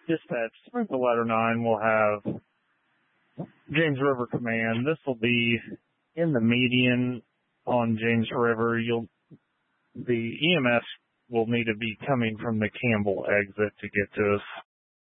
Dispatch, Sprinkle Ladder 9 will have James River Command. This will be in the median on James River. The EMS will need to be coming from the Campbell exit to get to us.